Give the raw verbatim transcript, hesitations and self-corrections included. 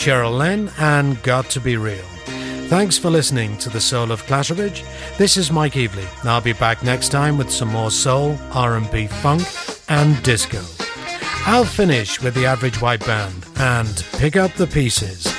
Cheryl Lynn and Got to Be Real. Thanks for listening to The Soul of Clatterbridge. This is Mike Evely. I'll be back next time with some more soul, R and B, funk and disco. I'll finish with the Average White Band and Pick Up the Pieces.